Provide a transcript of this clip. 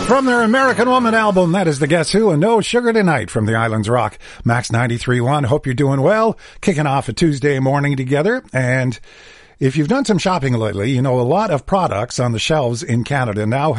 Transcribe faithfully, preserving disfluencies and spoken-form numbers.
From their American Woman album, that is the Guess Who and No Sugar Tonight from the Islands Rock. Max ninety-three point one, hope you're doing well. Kicking off a Tuesday morning together. And if you've done some shopping lately, you know a lot of products on the shelves in Canada now